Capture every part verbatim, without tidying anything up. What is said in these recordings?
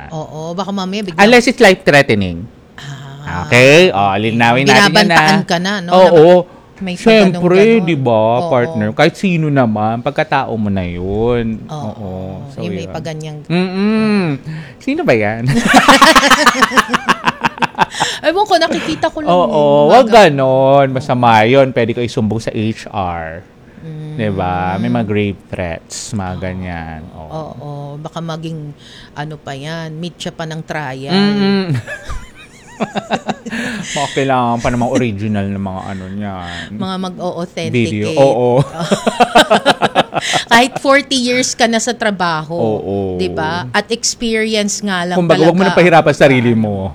yan. Oo, baka mamaya bigla. Unless it's life-threatening. Ah, okay? O, alinawin natin yan na. Binabantaan ka na, no? Oo. May Siyempre, di ba, Oo. partner? Kahit sino naman, pagkatao mo na yun. Oo. Oo. So, yung may yun. paganyang... Mm-mm. Sino ba yan? Ewan ko, nakikita ko lang. Oo, wag ganon. Masama yun. Pwede ko isumbong sa H R. Mm. Diba? May mga grave threats, mga ganyan. Oo. Oo, baka maging ano pa yan, meet siya pa ng trial. Mm. Baka kailangan pa namang original na mga ano niyan. Mga mag-o-authenticate. Video. Oo. Kahit forty years ka na sa trabaho. Oo. Diba? At experience nga lang Kumbaga, talaga. huwag mo na pahirapan sarili mo.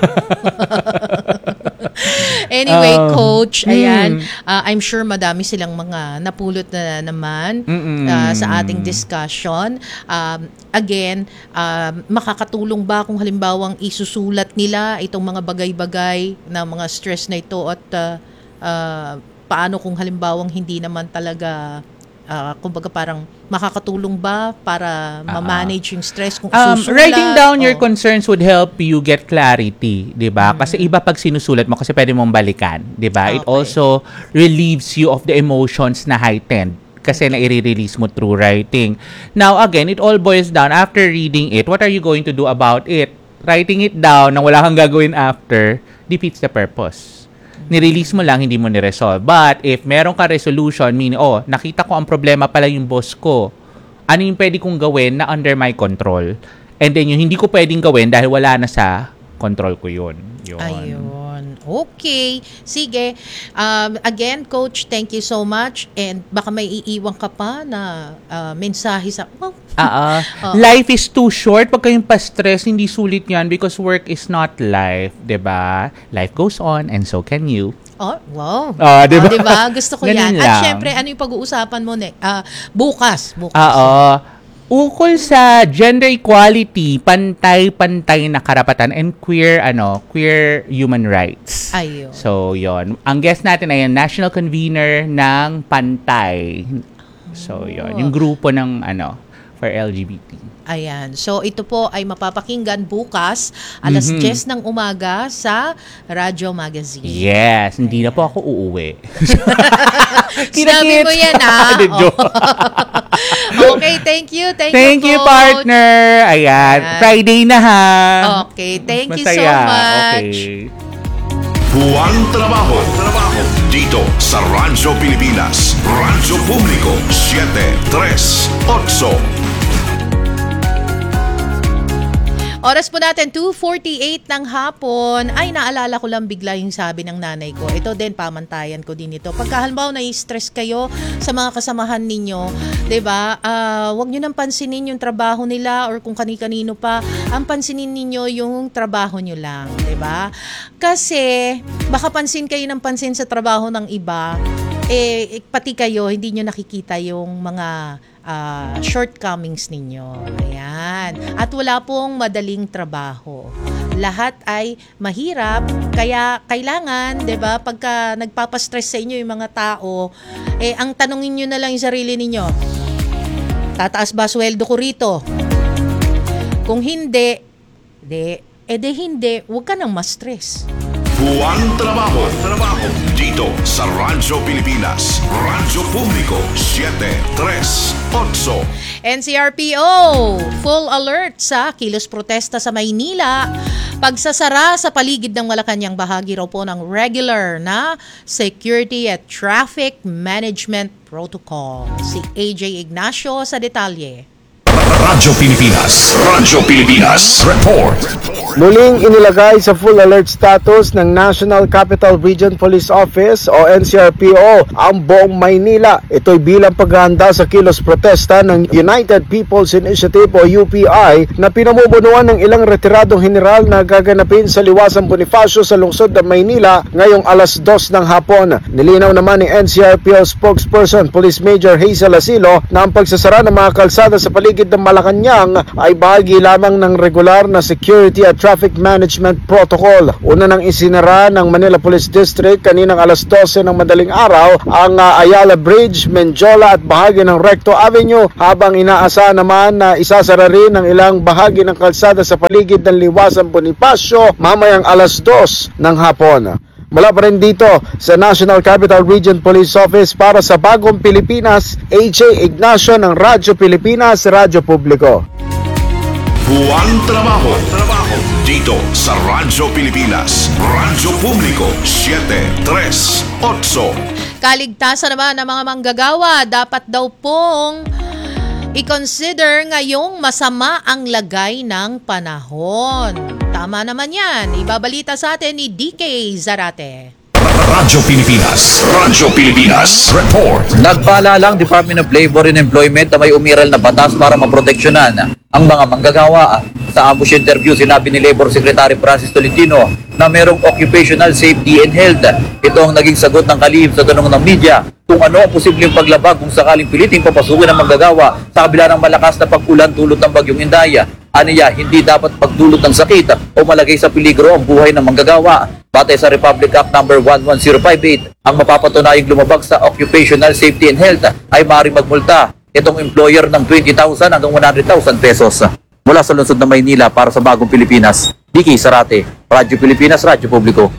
Anyway, Um, Coach, hmm. ayan, uh, I'm sure madami silang mga napulot na naman uh, sa ating discussion. Um, again, um, makakatulong ba kung halimbawang isusulat nila itong mga bagay-bagay na mga stress na ito at uh, uh, paano kung halimbawang hindi naman talaga uh, kumbaga parang makakatulong ba para uh-huh. ma-manage yung stress kung um, isusulat? Writing down oh. your concerns would help you get clarity, 'di ba? Mm-hmm. Kasi iba pag sinusulat mo kasi pwede mong balikan, 'di ba? Okay. It also relieves you of the emotions na heightened kasi na i-release mo through writing. Now again, it all boils down after reading it, what are you going to do about it? Writing it down na wala kang gagawin after defeats the purpose. Nirelease mo lang, hindi mo niresolve. But, if meron ka resolution, meaning, oh, nakita ko ang problema pala yung boss ko. Ano yung pwede kong gawin na under my control? And then, yung hindi ko pwedeng gawin dahil wala na sa control ko yun. Yun. Ayun. Okay. Sige. Um, again, Coach, thank you so much. And baka may iiwan ka pa na uh, mensahe sa... Oh. Uh, life is too short. Pag kayong pa-stress, hindi sulit yan because work is not life. Diba? Life goes on and so can you. Oh, wow. Uh, diba? Oh, diba? Gusto ko yan. Ganun At lang. syempre, ano yung pag-uusapan mo ne? Uh, bukas. Bukas. Oo. Ukol sa gender equality, pantay-pantay na karapatan and queer ano, queer human rights. Ayun. So, 'yon. Ang guest natin ay ang national convener ng Pantay. So, 'yon, yung grupo ng ano, for L G B T. Ayan. So, ito po ay mapapakinggan bukas alas Mhm. diyes ng umaga sa Radyo Magazine. Yes, hindi na po ako uuwi. Sinabi mo yan, ah. Hindi, joke. Okay, thank you. Thank, Thank you, you, Coach. partner. Ayan, Ayan. Friday na ha. Okay, thank you so Masaya. much. Okay. Buwang trabaho, trabaho dito sa Radyo Pilipinas, Radyo Publiko seven tres eight. Oras po natin, two forty-eight ng hapon. Ay, naalala ko lang bigla yung sabi ng nanay ko. Ito din, pamantayan ko din ito. Pagka halimbawa na-stress kayo sa mga kasamahan ninyo, diba, uh, huwag nyo nang pansinin yung trabaho nila or kung kani-kanino pa. Ang pansinin ninyo yung trabaho nyo lang, diba? Kasi, baka pansin kayo ng pansin sa trabaho ng iba, eh, pati kayo, hindi nyo nakikita yung mga Uh, shortcomings ninyo. Ayan. At wala pong madaling trabaho. Lahat ay mahirap, kaya kailangan, 'di ba, pagka nagpapastress sa inyo yung mga tao, eh ang tanungin niyo na lang yung sarili ninyo. Tataas ba sweldo ko rito? Kung hindi, de, eh de hindi, huwag ka nang ma-stress. Buwang trabaho, trabaho dito sa Radyo Pilipinas, Radyo Publiko seven tres eight. N C R P O, full alert sa kilos protesta sa Maynila. Pagsasara sa paligid ng Malacanang, bahagi raw po ng regular na security at traffic management protocol. Si A J Ignacio sa detalye. Radyo Pilipinas, Radyo Pilipinas, report. Muling inilagay sa full alert status ng National Capital Region Police Office o N C R P O ang buong Maynila. Ito'y bilang paghahanda sa kilos protesta ng United People's Initiative o U P I na pinamumunuan ng ilang retiradong general na gaganapin sa Liwasang Bonifacio sa lungsod ng Maynila ngayong alas dos ng hapon. Nilinaw naman ni N C R P O spokesperson Police Major Hazel Asilo na ang pagsasara ng mga kalsada sa paligid ng Malacanang ay bahagi lamang ng regular na security at Traffic Management Protocol. Una nang isinara ng Manila Police District kaninang alas dose ng madaling araw ang uh, Ayala Bridge, Menjola at bahagi ng Recto Avenue, habang inaasahan naman na isasara rin ang ilang bahagi ng kalsada sa paligid ng Liwasan Bonifacio mamayang alas dos ng hapon. Mula pa rin dito sa National Capital Region Police Office para sa Bagong Pilipinas, A J Ignacio ng Radyo Pilipinas, Radyo Publiko. Buwang trabaho. Trabaho. Dito sa Radyo Pilipinas, Radyo Publiko, siyete tres otso. Kaligtasan naman ng mga manggagawa, dapat daw pong i-consider ngayong masama ang lagay ng panahon. Tama naman yan. Ibabalita sa atin ni D K Zarate. Radyo Pilipinas. Radyo Pilipinas. Report. Nagpaalala ang Department of Labor and Employment na may umiral na batas para maproteksyonan ang mga manggagawa. Sa ambush interview, sinabi ni Labor Secretary Francis Tolentino na merong occupational safety and health. Ito ang naging sagot ng kalihim sa tanong ng media kung ano ang posibleng paglabag kung sakaling piliting papasukin ng manggagawa sa kabila ng malakas na pag-ulan tulot ng bagyong Indaya. Aniya, hindi dapat pagdulot ng sakit o malagay sa peligro ang buhay ng manggagawa. Batay sa Republic Act number one one zero five eight, ang mapapatunayang lumabag sa occupational safety and health ay maaaring magmulta itong employer ng twenty thousand hanggang one hundred thousand pesos. Mula sa lungsod ng Maynila para sa Bagong Pilipinas, D K Zarate, Radyo Pilipinas, Radyo Publiko.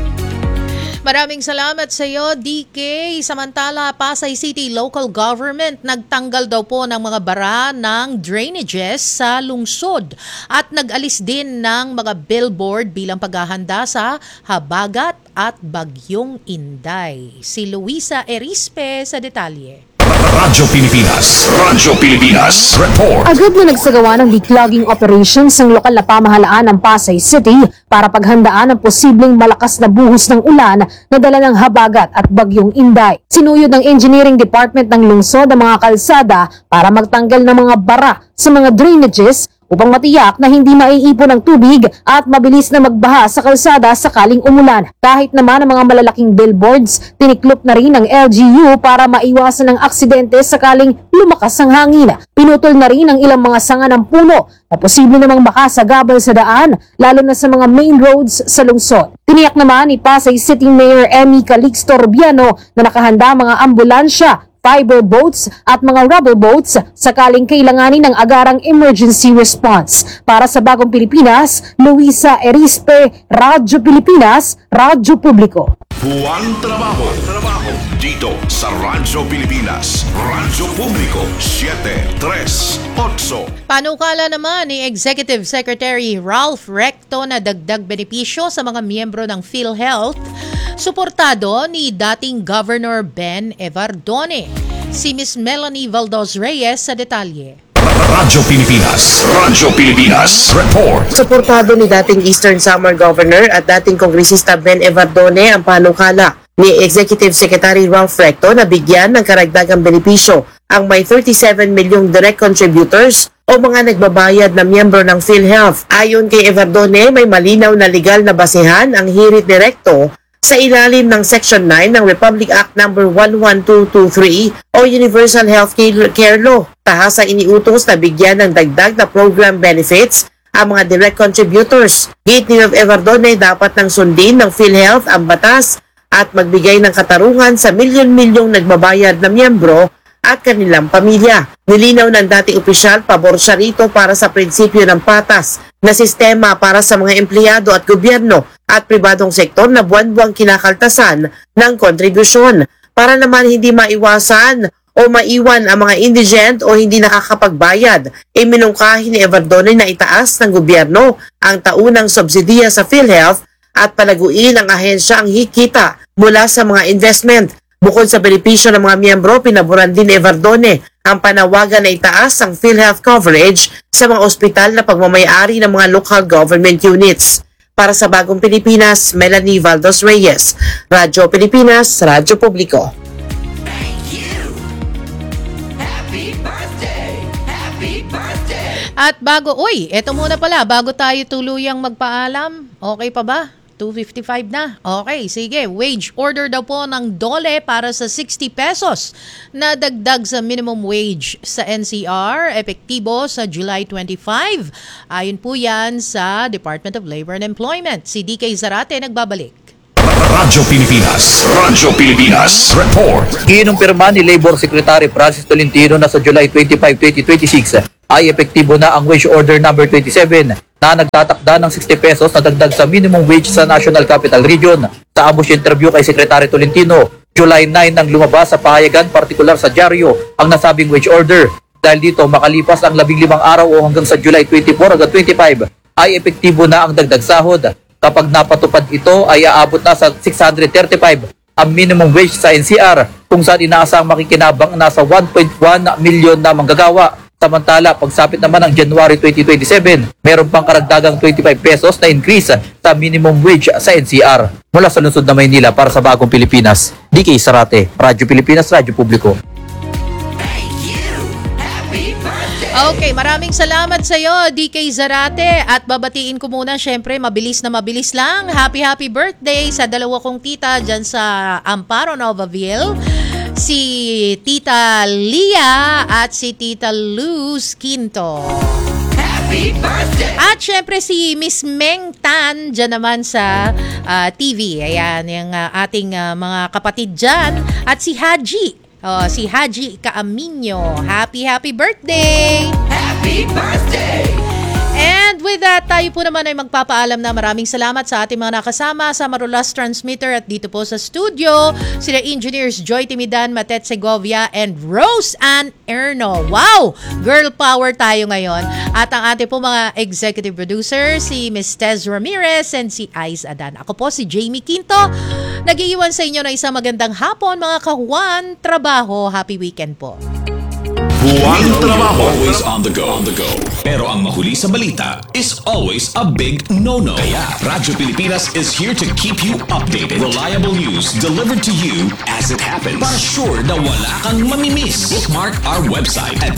Maraming salamat sa iyo, D K. Samantala, Pasay City Local Government nagtanggal daw po ng mga bara ng drainages sa lungsod at nag-alis din ng mga billboard bilang paghahanda sa habagat at bagyong Inday. Si Luisa Erispe sa detalye. Radyo Pilipinas. Radyo Pilipinas. Report. Agad na nagsagawa ng declogging operations ng lokal na pamahalaan ng Pasay City para paghandaan ang posibleng malakas na buhos ng ulan na dala ng habagat at bagyong Inday. Sinuyod ng Engineering Department ng lungsod ang mga kalsada para magtanggal ng mga bara sa mga drainages upang matiyak na hindi maiipon ng tubig at mabilis na magbaha sa kalsada sakaling umulan. Kahit naman ang mga malalaking billboards, tiniklop na rin ng L G U para maiwasan ng aksidente sakaling lumakas ang hangin. Pinutol na rin ang ilang mga sanga ng puno na posible namang makasagabal sa daan, lalo na sa mga main roads sa lungsod. Tiniyak naman ni Pasay City Mayor Emmy Calixto Rubiano na nakahanda mga ambulansya, fiber boats at mga rubber boats sakaling kailanganin ng agarang emergency response. Para sa Bagong Pilipinas, Luisa Erispe, Radyo Pilipinas, Radyo Publiko. Buwang trabaho. Trabaho. Dito sa Radyo Pilipinas, Radyo Publiko, siyete tres otso. Panukala naman ni Executive Secretary Ralph Recto na dagdag benepisyo sa mga miyembro ng PhilHealth, suportado ni dating Governor Ben Evardone. Si Miss Melanie Valdos Reyes sa detalye. Radyo Pilipinas. Radyo Pilipinas. Report. Suportado ni dating Eastern Samar Governor at dating Kongresista Ben Evardone ang panukala ni Executive Secretary Ralph Recto na bigyan ng karagdagang benepisyo ang may thirty-seven milyong direct contributors o mga nagbabayad na miyembro ng PhilHealth. Ayon kay Evardone, may malinaw na legal na basehan ang hirit ni Recto sa ilalim ng Section nine ng Republic Act number one one two two three o Universal Health Care Law. Tahasang iniutos na bigyan ng dagdag na program benefits ang mga direct contributors. Gate ni Evardone, dapat nang sundin ng PhilHealth ang batas at magbigay ng katarungan sa milyon-milyong nagbabayad na miyembro at kanilang pamilya. Nilinaw ng dating opisyal, pabor siya rito para sa prinsipyo ng patas na sistema para sa mga empleyado at gobyerno at pribadong sektor na buwan-buwang kinakaltasan ng kontribusyon para naman hindi maiwasan o maiwan ang mga indigent o hindi nakakapagbayad. Iminungkahi ni Evardone na itaas ng gobyerno ang taunang subsidiya sa PhilHealth at palaguin ang ahensya ang hikita mula sa mga investment. Bukod sa benepisyo ng mga miyembro, pinaboran din ni Evardone ang panawagan na itaas ang PhilHealth coverage sa mga ospital na pagmamayari ng mga local government units. Para sa Bagong Pilipinas, Melanie Valdos Reyes, Radyo Pilipinas, Radyo Publiko. At bago, uy, eto muna pala, bago tayo tuluyang magpaalam, okay pa ba? two fifty-five na. Okay, sige. Wage order daw po ng DOLE para sa sixty pesos na dagdag sa minimum wage sa N C R, epektibo sa July twenty-five. Ayon po yan sa Department of Labor and Employment. Si D K Zarate nagbabalik. Radyo Pilipinas. Radyo Pilipinas. Report. Kinumpirma ni Labor Secretary Francis Tolentino na sa July twenty-five, twenty twenty-six ay epektibo na ang wage order number twenty-seven na nagtatakda ng sixty pesos na dagdag sa minimum wage sa National Capital Region. Sa ambush interview kay Secretary Tolentino, July nine nang lumabas sa pahayagan partikular sa dyaryo ang nasabing wage order. Dahil dito makalipas ang labing limang araw o hanggang sa July twenty-four hanggang twenty-five ay epektibo na ang dagdag sahod. Kapag napatupad ito ay aabot na sa six hundred thirty-five ang minimum wage sa N C R kung saan inaasang makikinabang nasa one point one milyon na manggagawa. Samantala, pagsapit naman ng January twenty twenty-seven, meron pang karagdagang twenty-five pesos na increase sa minimum wage sa N C R. Mula sa lungsod na Maynila para sa Bagong Pilipinas, D K Zarate, Radyo Pilipinas, Radyo Publiko. Okay, maraming salamat sa iyo, D K Zarate. At babatiin ko muna, syempre, mabilis na mabilis lang. Happy, happy birthday sa dalawa kong tita dyan sa Amparo, Novaville. Si Tita Lia at si Tita Luz Quinto. Happy birthday! At syempre si Miss Meng Tan dyan naman sa uh, T V. Ayan, yung uh, ating uh, mga kapatid dyan. At si Haji. Oh, si Haji Kaaminyo. Happy, happy birthday! Happy birthday! And with that, tayo po naman ay magpapaalam na maraming salamat sa ating mga nakasama sa Marulas Transmitter at dito po sa studio. Sila Engineers Joy Timidan, Matet Segovia, and Rose Ann Erno. Wow! Girl power tayo ngayon. At ang ating po mga executive producer, si Miss Tez Ramirez and si Ice Adan. Ako po si Jamie Quinto. Nag-iiwan sa inyo na isang magandang hapon, mga kahuan, trabaho. Happy weekend po. Buwan trabaho. Always on the go. On the go. Pero ang mahuli sa balita is always a big no-no. Kaya Radyo Pilipinas is here to keep you updated. Reliable news delivered to you as it happens. Para sure na wala kang mamimiss. Bookmark our website at